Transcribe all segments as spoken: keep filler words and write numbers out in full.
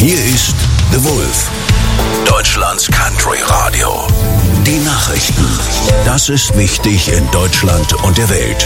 Hier ist The Wolf, Deutschlands Country Radio. Die Nachrichten. Das ist wichtig in Deutschland und der Welt.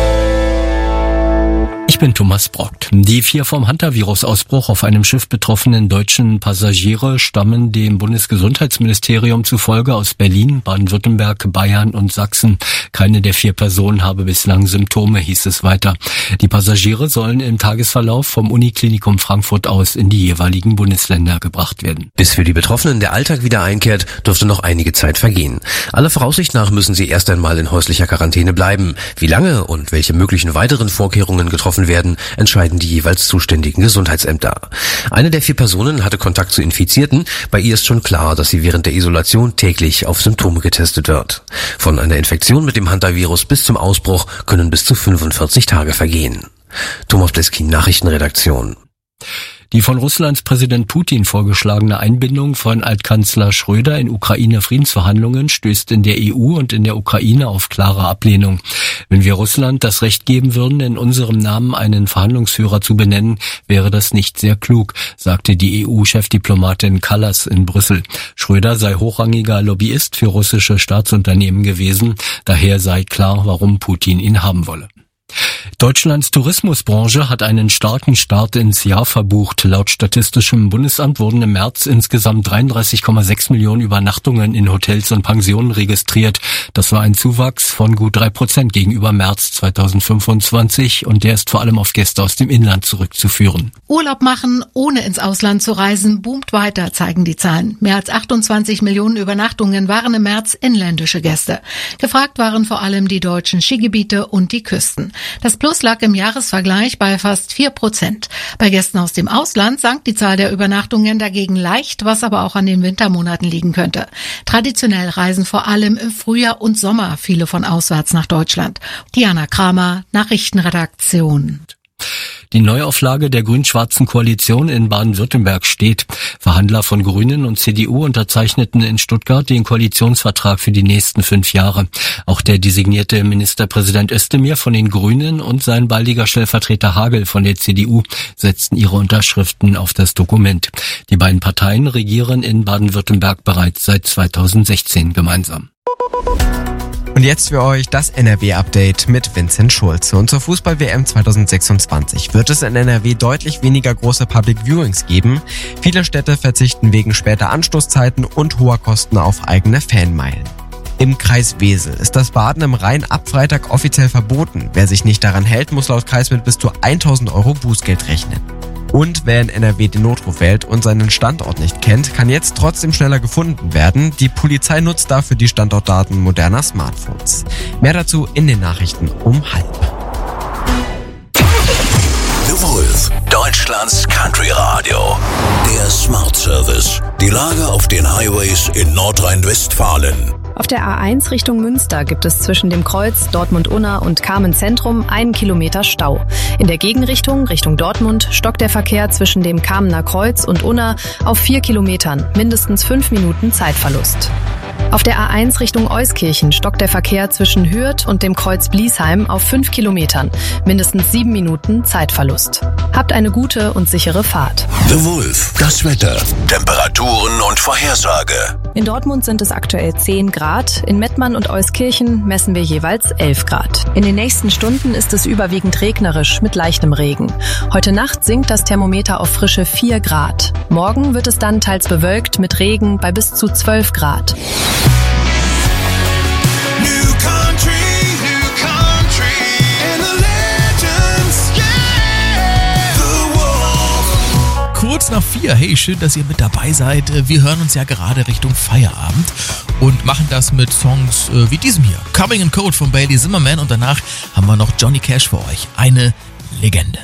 Ich bin Thomas Brockt. Die vier vom Hantavirus-Ausbruch auf einem Schiff betroffenen deutschen Passagiere stammen dem Bundesgesundheitsministerium zufolge aus Berlin, Baden-Württemberg, Bayern und Sachsen. Keine der vier Personen habe bislang Symptome, hieß es weiter. Die Passagiere sollen im Tagesverlauf vom Uniklinikum Frankfurt aus in die jeweiligen Bundesländer gebracht werden. Bis für die Betroffenen der Alltag wieder einkehrt, dürfte noch einige Zeit vergehen. Aller Voraussicht nach müssen sie erst einmal in häuslicher Quarantäne bleiben. Wie lange und welche möglichen weiteren Vorkehrungen getroffen werden, entscheiden die jeweils zuständigen Gesundheitsämter. Eine der vier Personen hatte Kontakt zu Infizierten. Bei ihr ist schon klar, dass sie während der Isolation täglich auf Symptome getestet wird. Von einer Infektion mit dem Hantavirus bis zum Ausbruch können bis zu fünfundvierzig Tage vergehen. Thomas Bleskin, Nachrichtenredaktion. Die von Russlands Präsident Putin vorgeschlagene Einbindung von Altkanzler Schröder in Ukraine-Friedensverhandlungen stößt in der E U und in der Ukraine auf klare Ablehnung. Wenn wir Russland das Recht geben würden, in unserem Namen einen Verhandlungsführer zu benennen, wäre das nicht sehr klug, sagte die E U-Chefdiplomatin Kallas in Brüssel. Schröder sei hochrangiger Lobbyist für russische Staatsunternehmen gewesen, daher sei klar, warum Putin ihn haben wolle. Deutschlands Tourismusbranche hat einen starken Start ins Jahr verbucht. Laut Statistischem Bundesamt wurden im März insgesamt dreiunddreißig Komma sechs Millionen Übernachtungen in Hotels und Pensionen registriert. Das war ein Zuwachs von gut drei Prozent gegenüber März zweitausendfünfundzwanzig und der ist vor allem auf Gäste aus dem Inland zurückzuführen. Urlaub machen, ohne ins Ausland zu reisen, boomt weiter, zeigen die Zahlen. Mehr als achtundzwanzig Millionen Übernachtungen waren im März inländische Gäste. Gefragt waren vor allem die deutschen Skigebiete und die Küsten. Das Plus lag im Jahresvergleich bei fast vier Prozent. Bei Gästen aus dem Ausland sank die Zahl der Übernachtungen dagegen leicht, was aber auch an den Wintermonaten liegen könnte. Traditionell reisen vor allem im Frühjahr und Sommer viele von auswärts nach Deutschland. Diana Kramer, Nachrichtenredaktion. Die Neuauflage der grün-schwarzen Koalition in Baden-Württemberg steht. Verhandler von Grünen und C D U unterzeichneten in Stuttgart den Koalitionsvertrag für die nächsten fünf Jahre. Auch der designierte Ministerpräsident Özdemir von den Grünen und sein baldiger Stellvertreter Hagel von der C D U setzten ihre Unterschriften auf das Dokument. Die beiden Parteien regieren in Baden-Württemberg bereits seit zweitausendsechzehn gemeinsam. Und jetzt für euch das N R W-Update mit Vincent Schulze. Und zur Fußball-W M zweitausendsechsundzwanzig wird es in N R W deutlich weniger große Public Viewings geben. Viele Städte verzichten wegen später Anstoßzeiten und hoher Kosten auf eigene Fanmeilen. Im Kreis Wesel ist das Baden im Rhein ab Freitag offiziell verboten. Wer sich nicht daran hält, muss laut Kreis mit bis zu tausend Euro Bußgeld rechnen. Und wer in N R W den Notruf wählt und seinen Standort nicht kennt, kann jetzt trotzdem schneller gefunden werden. Die Polizei nutzt dafür die Standortdaten moderner Smartphones. Mehr dazu in den Nachrichten um halb. The Wolf, Deutschlands Country Radio. Der Smart Service. Die Lage auf den Highways in Nordrhein-Westfalen. Auf der A eins Richtung Münster gibt es zwischen dem Kreuz Dortmund-Unna und Kamen-Zentrum einen Kilometer Stau. In der Gegenrichtung, Richtung Dortmund, stockt der Verkehr zwischen dem Kamener Kreuz und Unna auf vier Kilometern, mindestens fünf Minuten Zeitverlust. Auf der A eins Richtung Euskirchen stockt der Verkehr zwischen Hürth und dem Kreuz Bliesheim auf fünf Kilometern, mindestens sieben Minuten Zeitverlust. Habt eine gute und sichere Fahrt. The Wolf, das Wetter, Temperaturen und Vorhersage. In Dortmund sind es aktuell zehn Grad, in Mettmann und Euskirchen messen wir jeweils elf Grad. In den nächsten Stunden ist es überwiegend regnerisch mit leichtem Regen. Heute Nacht sinkt das Thermometer auf frische vier Grad. Morgen wird es dann teils bewölkt mit Regen bei bis zu zwölf Grad. Kurz nach vier, hey, schön, dass ihr mit dabei seid. Wir hören uns ja gerade Richtung Feierabend und machen das mit Songs äh, wie diesem hier. Coming in Code von Bailey Zimmerman und danach haben wir noch Johnny Cash für euch. Eine Legende.